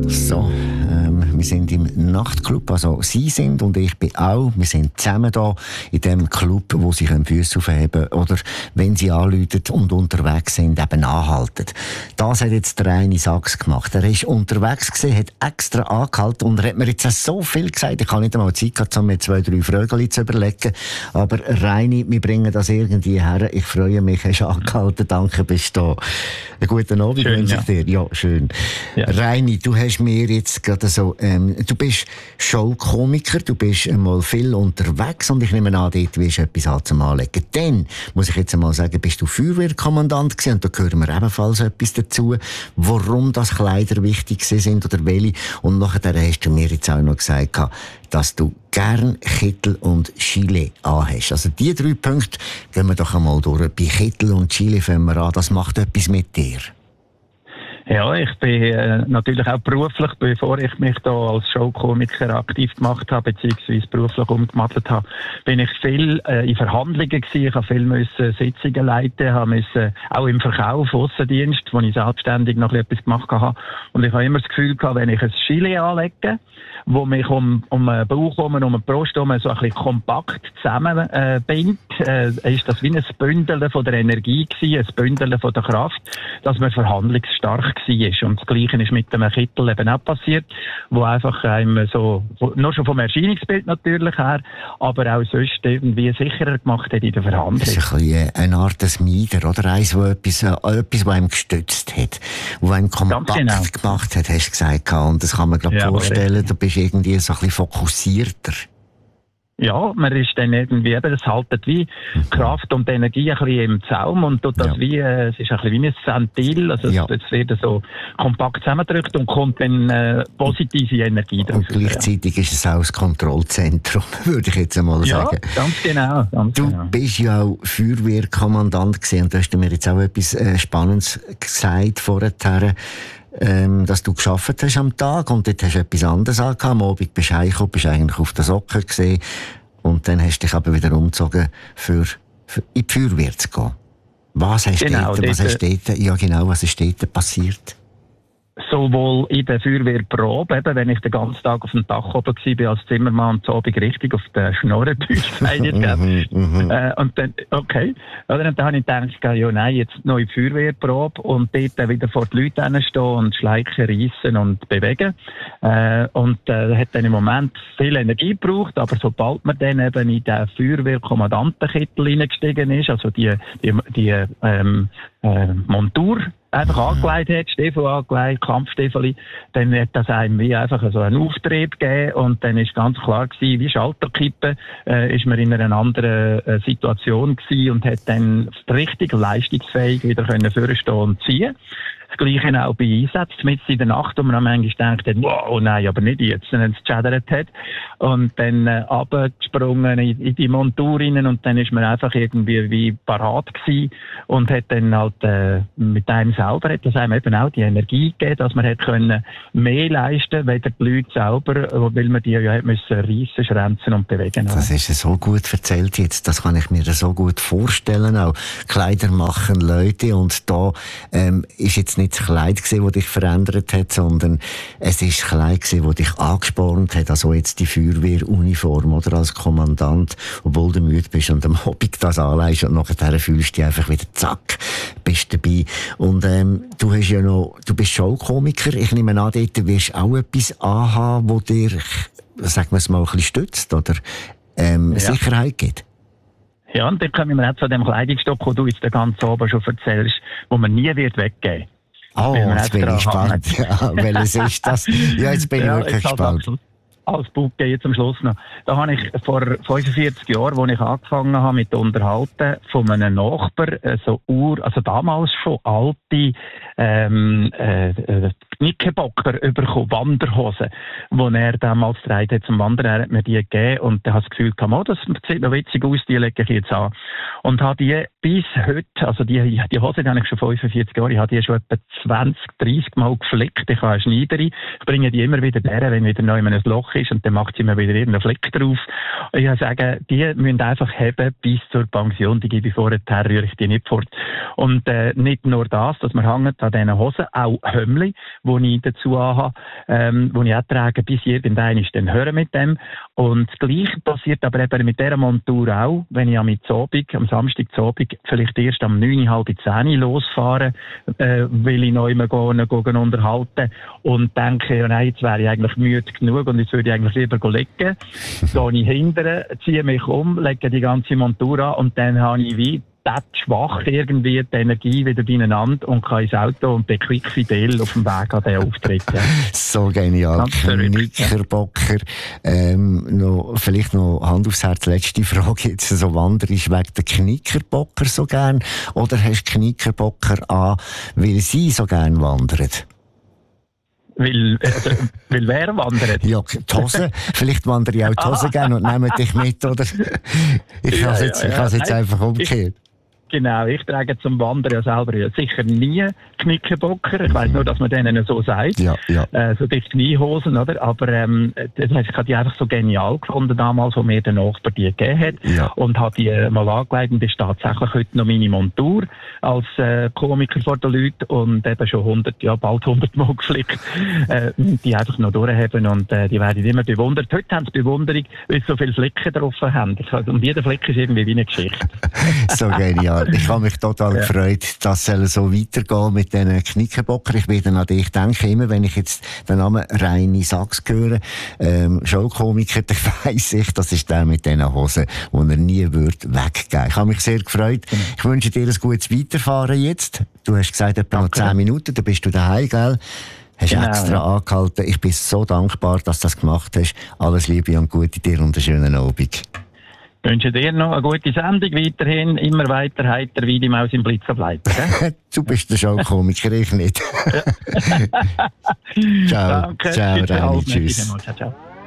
So, wir sind im Nachtclub, also Sie sind und ich bin auch. Wir sind zusammen da in dem Club, wo Sie Füße aufheben können oder wenn Sie anrufen und unterwegs sind, eben anhalten. Das hat jetzt der Reini Sachs gemacht. Er ist unterwegs gewesen, hat extra angehalten und er hat mir jetzt so viel gesagt, ich habe nicht einmal Zeit gehabt, um mir 2-3 Fragen zu überlegen. Aber Reini, wir bringen das irgendwie her. Ich freue mich, hast angehalten. Danke, bist du da. Einen guten Abend wünsche ich dir. Ja, schön. Ja. Reini, du hast mir jetzt gerade so, du bist Showkomiker, du bist mal viel unterwegs und ich nehme an, dort wirst du etwas zum Anlegen. Dann, muss ich jetzt einmal sagen, bist du Feuerwehrkommandant gewesen und da hören wir ebenfalls etwas dazu, warum das Kleider wichtig sind oder welche. Und nachher hast du mir jetzt auch noch gesagt, dass du gern Kittel und Gilet anhast. Also die 3 Punkte gehen wir doch einmal durch. Bei Kittel und Gilet fangen wir an, das macht etwas mit dir. Ja, ich bin natürlich auch beruflich, bevor ich mich da als Showkomiker aktiv gemacht habe, beziehungsweise beruflich umgewandelt habe, bin ich viel in Verhandlungen gewesen. Ich habe viel Sitzungen leiten, habe auch im Verkauf, Aussendienst, wo ich selbstständig noch etwas gemacht habe. Und ich habe immer das Gefühl gehabt, wenn ich ein Gilet anlege, wo mich um den Bauch herum, um die Brust herum so ein bisschen kompakt zusammenbindet, ist das wie ein Bündeln von der Energie gewesen, ein Bündeln von der Kraft, dass man verhandlungsstark war. Und das Gleiche ist mit dem Kittel eben auch passiert, wo einfach einem so, nur schon vom Erscheinungsbild natürlich her, aber auch sonst irgendwie sicherer gemacht hat in der Verhandlung. Das ist ein bisschen eine Art Mieder, oder? Eins, wo etwas, was einem gestützt hat, wo einem kompakt gemacht hat, hast du gesagt. Und das kann man gerade vorstellen, du bist irgendwie so ein bisschen fokussierter. Ja, man ist dann irgendwie eben, das haltet wie Kraft und Energie ein bisschen im Zaum und tut das wie, es ist ein bisschen wie ein Ventil, also es wird so kompakt zusammengedrückt und kommt dann positive Energie draus. Und gleichzeitig ist es auch das Kontrollzentrum, würde ich jetzt einmal sagen. Ja, ganz genau. Du bist ja auch Feuerwehrkommandant gewesen und du hast mir jetzt auch etwas Spannendes gesagt vorher. Dass du gearbeitet hast am Tag und dort hast du etwas anderes angehabt. Am Abend bist du heimgekommen, bist eigentlich auf den Socken gesehen und dann hast du dich aber wieder umgezogen, für in die Feuerwehr zu gehen. Was hast was ist dort passiert? Sowohl in der Feuerwehrprobe, eben, wenn ich den ganzen Tag auf dem Dach oben war als Zimmermann und so Abend richtig auf den Schnorren und dann, okay. Oder, und dann habe ich gedacht, ja nein, jetzt neue Feuerwehrprobe und dort wieder vor die Leute hinstehen und schleichen, reissen und bewegen. Und hat dann im Moment viel Energie gebraucht, aber sobald man dann eben in den Feuerwehrkommandantenkittel hineingestiegen ist, also die Montur einfach angelegt hat, Stiefel angelegt, Kampfstiefel, dann hat das einem wie einfach so einen Auftrieb gegeben und dann ist ganz klar gewesen, wie Schalterkippen, ist man in einer anderen Situation gewesen und hat dann richtig leistungsfähig wieder können vorstehen und ziehen. Das Gleiche auch bei Einsätzen, mitten in der Nacht, wo man am manchmal denkt, wow, nein, aber nicht jetzt, wenn es geschädert hat. Und dann runtergesprungen in die Montur rein und dann ist man einfach irgendwie wie parat gewesen und hat dann halt mit einem selber, hat das einem eben auch die Energie gegeben, dass man hat können mehr leisten, weder die Leute selber, weil man die ja hat müssen reissen, schränzen und bewegen. Das ist so gut erzählt jetzt, das kann ich mir so gut vorstellen auch. Kleider machen Leute und da ist jetzt nicht das Kleid gewesen, das dich verändert hat, sondern es ist das Kleid gewesen, das dich angespornt hat, also jetzt die Feuerwehruniform oder als Kommandant, obwohl du müde bist und am Abend das anlegst und nachher fühlst du dich einfach wieder zack, bist dabei. Und du bist Showkomiker, ich nehme an, dort wirst du auch etwas anhaben, das dir, sagen wir es mal, ein bisschen stützt oder Sicherheit gibt. Ja, und dann kommen wir auch zu dem Kleidungsstück, das du jetzt ganz oben schon erzählst, wo man nie wird weggeben. Oh, jetzt bin ich gespannt. Ja, welches ist das? Ja, jetzt bin ich wirklich gespannt. Als Bouquet jetzt am Schluss noch. Da habe ich vor 45 Jahren, als ich angefangen habe mit Unterhalten, von einem Nachbar also damals schon alte Knickerbocker bekommen, Wanderhosen, die er damals getragen hat zum Wandern. Er hat mir die gegeben und dann habe ich das Gefühl gehabt, das sieht noch witzig aus, die lege ich jetzt an. Und habe die bis heute, also die Hose die habe ich schon 45 Jahre, ich habe die schon etwa 20, 30 Mal geflickt. Ich habe eine Schneiderin, ich bringe die immer wieder her, wenn wieder neu ein Loch ist und dann macht sie mir wieder irgendeinen Flick drauf. Und ich sage, die müssen einfach haben bis zur Pension, die gebe ich vorher, rühre ich die nicht fort. Und nicht nur das, dass man hängt an diesen Hosen, auch Hömmli, die ich dazu habe, die ich auch trage, bis irgendein ist, dann hören mit dem. Und das Gleiche passiert aber eben mit dieser Montur auch, wenn ich am Samstag zu Abend vielleicht erst am 9, halb 10 losfahre, will ich noch immer gehen unterhalten und denke, ja nein, jetzt wäre ich eigentlich müde genug und jetzt würde ich eigentlich lieber legen. Gehe ich hinterher, ziehe mich um, lege die ganze Montur an und dann habe ich wie schwach irgendwie die Energie wieder beieinander und kann ins Auto und bin quick fidel auf dem Weg an den Auftritt. Ja. So genial. Knickerbocker. Vielleicht noch Hand aufs Herz, letzte Frage jetzt. So wanderst wegen der Knickerbocker so gern oder hast du Knickerbocker an, weil sie so gern wandern? Weil wer wandert? Ja, die Hose. Vielleicht wandere ich auch die Hose gerne und nehme dich mit, oder? Ich habe es jetzt einfach umgekehrt. Genau, ich trage zum Wandern ja selber sicher nie Knickerbocker. Ich weiss nur, dass man denen so sagt. Ja. So die Kniehosen, oder? Aber das heisst, ich habe die einfach so genial gefunden damals, wo mir der Nachbar die gegeben hat. Ja. Und habe die mal angelegt und ist tatsächlich heute noch meine Montur als Komiker vor den Leuten und eben schon bald 100 Mal geflickt. Die einfach noch durchhaben und die werden immer bewundert. Heute haben sie Bewunderung, weil sie so viele Flicken drauf haben. Und jeder Flick ist irgendwie wie eine Geschichte. So genial. Ich habe mich total gefreut, dass es so weitergehen mit diesen Knickerbocker. Ich werde an dich denken, immer wenn ich jetzt den Namen Reini Sachs höre, Showkomiker, dann weiss ich, das ist der mit diesen Hosen, die er nie weggeben würde. Ich habe mich sehr gefreut. Ich wünsche dir ein gutes Weiterfahren jetzt. Du hast gesagt, etwa noch 10 Minuten, dann bist du daheim, gell? Hast extra angehalten. Ich bin so dankbar, dass du das gemacht hast. Alles Liebe und Gute dir und einen schönen Abend. Ich wünsche dir noch eine gute Sendung weiterhin, immer weiter heiter wie die Maus im Blitz bleiben. Du bist der Showkomiker, ich nicht. Ciao. Danke. Ciao, Reini, tschüss. Ciao.